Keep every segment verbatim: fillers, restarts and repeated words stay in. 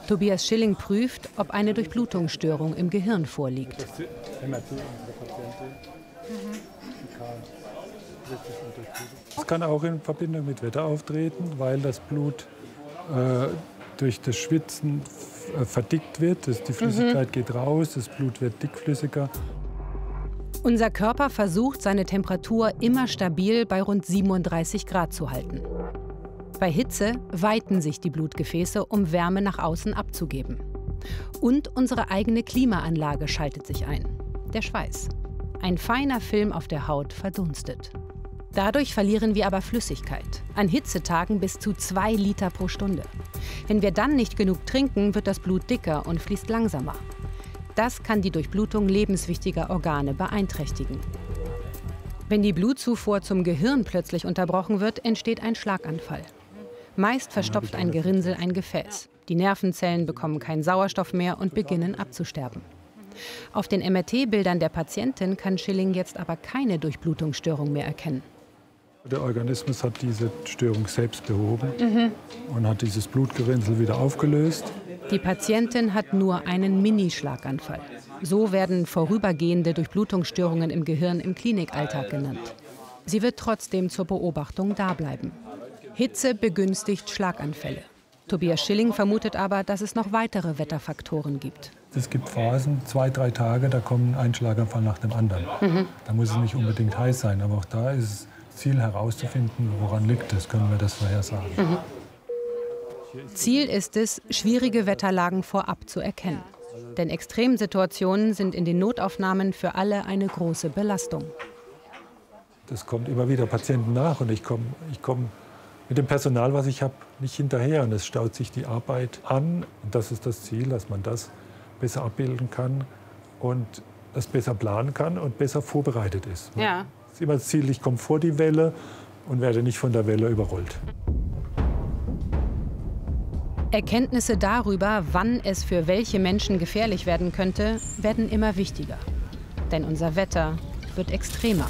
Tobias Schilling prüft, ob eine Durchblutungsstörung im Gehirn vorliegt. Es kann auch in Verbindung mit Wetter auftreten, weil das Blut äh, durch das Schwitzen verdickt wird. Das, die Flüssigkeit mhm. geht raus, das Blut wird dickflüssiger. Unser Körper versucht, seine Temperatur immer stabil bei rund siebenunddreißig Grad zu halten. Bei Hitze weiten sich die Blutgefäße, um Wärme nach außen abzugeben. Und unsere eigene Klimaanlage schaltet sich ein. Der Schweiß. Ein feiner Film auf der Haut verdunstet. Dadurch verlieren wir aber Flüssigkeit. An Hitzetagen bis zu zwei Liter pro Stunde. Wenn wir dann nicht genug trinken, wird das Blut dicker und fließt langsamer. Das kann die Durchblutung lebenswichtiger Organe beeinträchtigen. Wenn die Blutzufuhr zum Gehirn plötzlich unterbrochen wird, entsteht ein Schlaganfall. Meist verstopft ein Gerinnsel ein Gefäß. Die Nervenzellen bekommen keinen Sauerstoff mehr und beginnen abzusterben. Auf den M R T-Bildern der Patientin kann Schilling jetzt aber keine Durchblutungsstörung mehr erkennen. Der Organismus hat diese Störung selbst behoben mhm. und hat dieses Blutgerinnsel wieder aufgelöst. Die Patientin hat nur einen Mini-Schlaganfall. So werden vorübergehende Durchblutungsstörungen im Gehirn im Klinikalltag genannt. Sie wird trotzdem zur Beobachtung dableiben. Hitze begünstigt Schlaganfälle. Tobias Schilling vermutet aber, dass es noch weitere Wetterfaktoren gibt. Es gibt Phasen, zwei, drei Tage, da kommt ein Schlaganfall nach dem anderen. Mhm. Da muss es nicht unbedingt heiß sein, aber auch da ist es Ziel herauszufinden, woran liegt es, können wir das vorhersagen. Mhm. Ziel ist es, schwierige Wetterlagen vorab zu erkennen. Denn Extremsituationen sind in den Notaufnahmen für alle eine große Belastung. Das kommt immer wieder Patienten nach und ich komme ich komm mit dem Personal, was ich habe, nicht hinterher. Und es staut sich die Arbeit an. Und das ist das Ziel, dass man das besser abbilden kann und das besser planen kann und besser vorbereitet ist. Ja. Es ist immer das Ziel, ich komme vor die Welle und werde nicht von der Welle überrollt. Erkenntnisse darüber, wann es für welche Menschen gefährlich werden könnte, werden immer wichtiger. Denn unser Wetter wird extremer.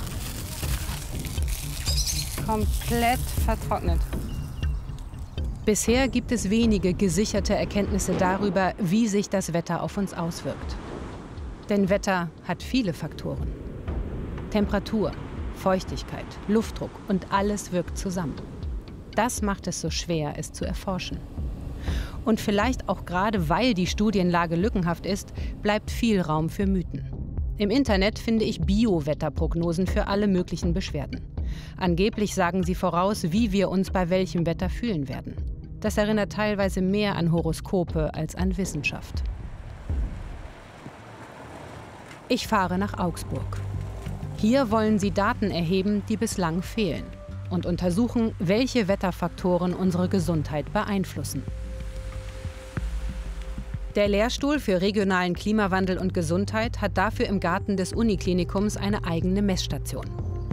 Komplett vertrocknet. Bisher gibt es wenige gesicherte Erkenntnisse darüber, wie sich das Wetter auf uns auswirkt. Denn Wetter hat viele Faktoren. Temperatur, Feuchtigkeit, Luftdruck und alles wirkt zusammen. Das macht es so schwer, es zu erforschen. Und vielleicht auch gerade, weil die Studienlage lückenhaft ist, bleibt viel Raum für Mythen. Im Internet finde ich Bio-Wetterprognosen für alle möglichen Beschwerden. Angeblich sagen sie voraus, wie wir uns bei welchem Wetter fühlen werden. Das erinnert teilweise mehr an Horoskope als an Wissenschaft. Ich fahre nach Augsburg. Hier wollen sie Daten erheben, die bislang fehlen, und untersuchen, welche Wetterfaktoren unsere Gesundheit beeinflussen. Der Lehrstuhl für regionalen Klimawandel und Gesundheit hat dafür im Garten des Uniklinikums eine eigene Messstation.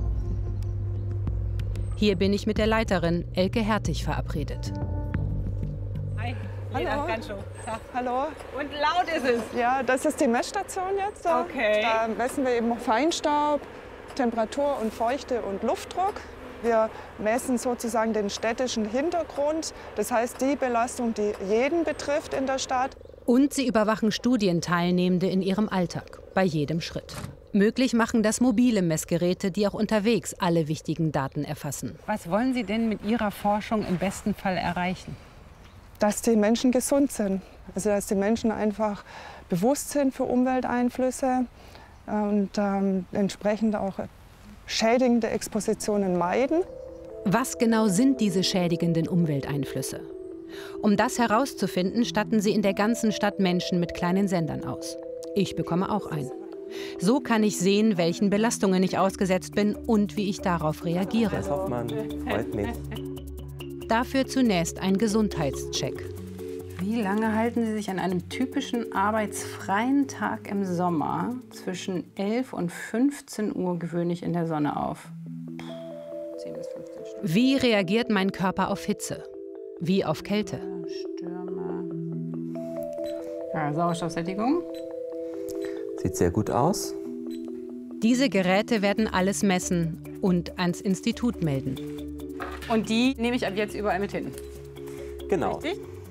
Hier bin ich mit der Leiterin Elke Hertig verabredet. Hi. Hallo. Hallo. Und laut ist es. Ja, das ist die Messstation jetzt. Da. Okay. Da messen wir eben Feinstaub, Temperatur und Feuchte und Luftdruck. Wir messen sozusagen den städtischen Hintergrund, das heißt die Belastung, die jeden betrifft in der Stadt. Und sie überwachen Studienteilnehmende in ihrem Alltag, bei jedem Schritt. Möglich machen das mobile Messgeräte, die auch unterwegs alle wichtigen Daten erfassen. Was wollen Sie denn mit Ihrer Forschung im besten Fall erreichen? Dass die Menschen gesund sind. Also dass die Menschen einfach bewusst sind für Umwelteinflüsse und ähm, entsprechend auch schädigende Expositionen meiden. Was genau sind diese schädigenden Umwelteinflüsse? Um das herauszufinden, statten sie in der ganzen Stadt Menschen mit kleinen Sendern aus. Ich bekomme auch einen. So kann ich sehen, welchen Belastungen ich ausgesetzt bin und wie ich darauf reagiere. Herr Hoffmann, freut mich. Dafür zunächst ein Gesundheitscheck. Wie lange halten Sie sich an einem typischen arbeitsfreien Tag im Sommer zwischen elf und fünfzehn Uhr gewöhnlich in der Sonne auf? zehn bis fünfzehn Stunden. Wie reagiert mein Körper auf Hitze? Wie auf Kälte? Stürme. Ja, Sauerstoffsättigung. Sieht sehr gut aus. Diese Geräte werden alles messen und ans Institut melden. Und die nehme ich ab jetzt überall mit hin? Genau. Richtig?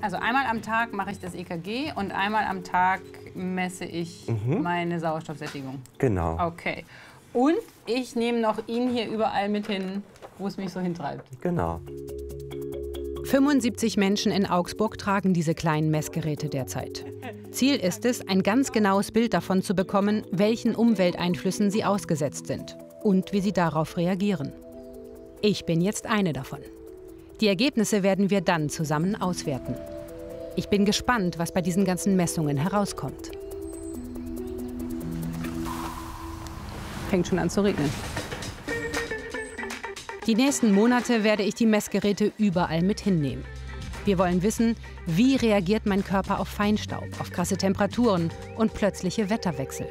Also einmal am Tag mache ich das E K G und einmal am Tag messe ich mhm. meine Sauerstoffsättigung. Genau. Okay. Und ich nehme noch ihn hier überall mit hin, wo es mich so hintreibt. Genau. fünfundsiebzig Menschen in Augsburg tragen diese kleinen Messgeräte derzeit. Ziel ist es, ein ganz genaues Bild davon zu bekommen, welchen Umwelteinflüssen sie ausgesetzt sind und wie sie darauf reagieren. Ich bin jetzt eine davon. Die Ergebnisse werden wir dann zusammen auswerten. Ich bin gespannt, was bei diesen ganzen Messungen herauskommt. Fängt schon an zu regnen. Die nächsten Monate werde ich die Messgeräte überall mit hinnehmen. Wir wollen wissen, wie reagiert mein Körper auf Feinstaub, auf krasse Temperaturen und plötzliche Wetterwechsel.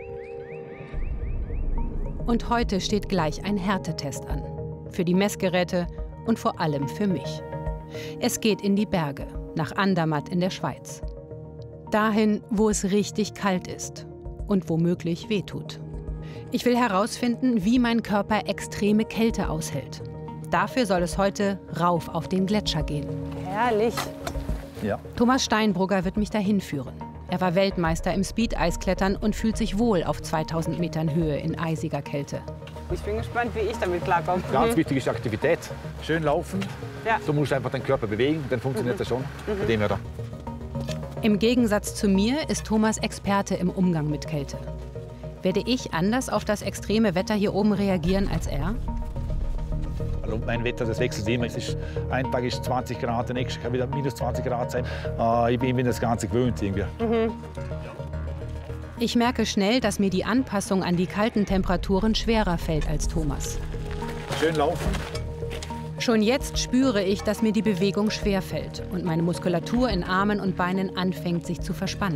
Und heute steht gleich ein Härtetest an. Für die Messgeräte und vor allem für mich. Es geht in die Berge, nach Andermatt in der Schweiz. Dahin, wo es richtig kalt ist und womöglich wehtut. Ich will herausfinden, wie mein Körper extreme Kälte aushält. Dafür soll es heute rauf auf den Gletscher gehen. Herrlich. Ja. Thomas Steinbrugger wird mich dahin führen. Er war Weltmeister im Speed-Eisklettern und fühlt sich wohl auf zweitausend Metern Höhe in eisiger Kälte. Ich bin gespannt, wie ich damit klarkomme. Ganz wichtig ist Aktivität. Schön laufen. Ja. Du musst einfach deinen Körper bewegen, dann funktioniert das schon. Mhm. Von dem her da. Im Gegensatz zu mir ist Thomas Experte im Umgang mit Kälte. Werde ich anders auf das extreme Wetter hier oben reagieren als er? Also mein Wetter, das wechselt immer. Es ist, ein Tag ist zwanzig Grad, der nächste kann wieder minus zwanzig Grad sein. Äh, ich bin mir das Ganze gewöhnt irgendwie. Mhm. Ich merke schnell, dass mir die Anpassung an die kalten Temperaturen schwerer fällt als Thomas. Schön laufen. Schon jetzt spüre ich, dass mir die Bewegung schwerfällt und meine Muskulatur in Armen und Beinen anfängt, sich zu verspannen.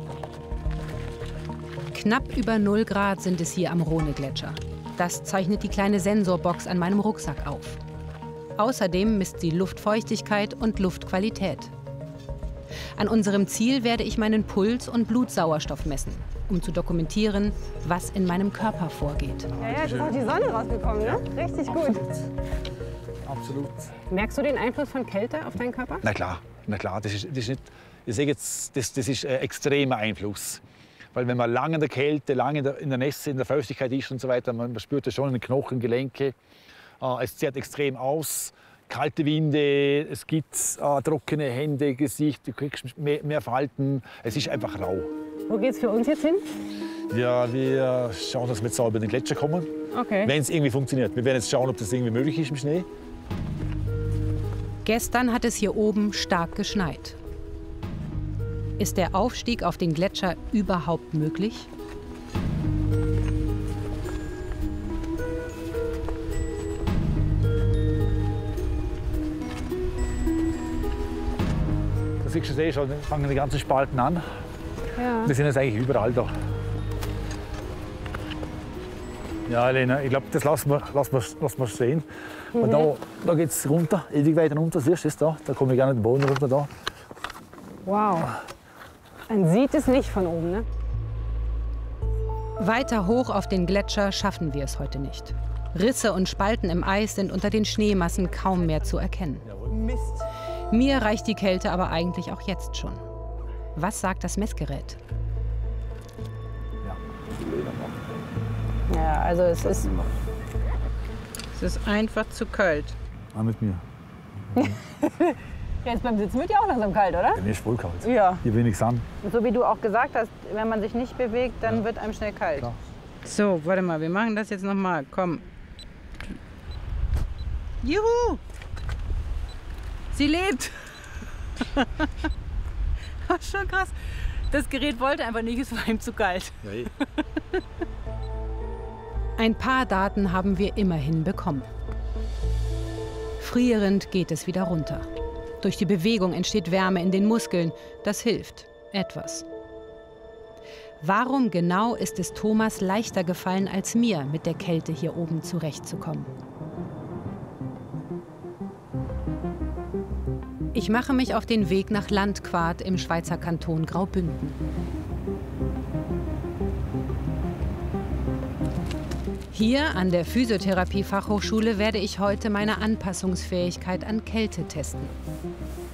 Knapp über null Grad sind es hier am Rhone-Gletscher. Das zeichnet die kleine Sensorbox an meinem Rucksack auf. Außerdem misst sie Luftfeuchtigkeit und Luftqualität. An unserem Ziel werde ich meinen Puls und Blutsauerstoff messen, um zu dokumentieren, was in meinem Körper vorgeht. Ja, ja, jetzt ist auch die Sonne rausgekommen, ne? Richtig gut. Absolut. Merkst du den Einfluss von Kälte auf deinen Körper? Na klar, na klar. Das ist, das ist nicht, ich sage jetzt, das, das ist ein extremer Einfluss. Weil wenn man lange in der Kälte, lange in der, in der Nässe, in der Feuchtigkeit ist und so weiter, man, man spürt das schon in den Knochen, Gelenke. Äh, es zehrt extrem aus. Kalte Winde, es gibt äh, trockene Hände, Gesicht, du kriegst mehr, mehr Falten. Es ist einfach rau. Wo geht's für uns jetzt hin? Ja, wir schauen, dass wir jetzt über den Gletscher kommen. Okay. Wenn es irgendwie funktioniert. Wir werden jetzt schauen, ob das irgendwie möglich ist im Schnee. Gestern hat es hier oben stark geschneit. Ist der Aufstieg auf den Gletscher überhaupt möglich? Da siehst du eh schon, fangen die ganzen Spalten an. Ja. Wir sind jetzt eigentlich überall da. Ja, Elena, ich glaube, das lassen wir, lassen wir, lassen wir sehen. Mhm. Und da, da geht es runter, ewig weiter runter. Siehst du das da? Da komme ich gerne den Boden runter. Da. Wow. Man sieht es nicht von oben, ne? Weiter hoch auf den Gletscher schaffen wir es heute nicht. Risse und Spalten im Eis sind unter den Schneemassen kaum mehr zu erkennen. Mist. Mir reicht die Kälte aber eigentlich auch jetzt schon. Was sagt das Messgerät? Ja, also es ist, es ist einfach zu kalt. Ah, mit mir. Jetzt beim Sitzen wird ja auch langsam kalt, oder? Ja, mir ist voll kalt. Ja. Hier will nichts an. Und so wie du auch gesagt hast, wenn man sich nicht bewegt, dann ja. wird einem schnell kalt. Klar. So, warte mal, wir machen das jetzt noch mal. Komm. Juhu! Sie lebt! Schon krass. Das Gerät wollte einfach nicht, es war ihm zu kalt. Ja, Ein paar Daten haben wir immerhin bekommen. Frierend geht es wieder runter. Durch die Bewegung entsteht Wärme in den Muskeln. Das hilft etwas. Warum genau ist es Thomas leichter gefallen als mir, mit der Kälte hier oben zurechtzukommen? Ich mache mich auf den Weg nach Landquart im Schweizer Kanton Graubünden. Hier an der Physiotherapie-Fachhochschule werde ich heute meine Anpassungsfähigkeit an Kälte testen.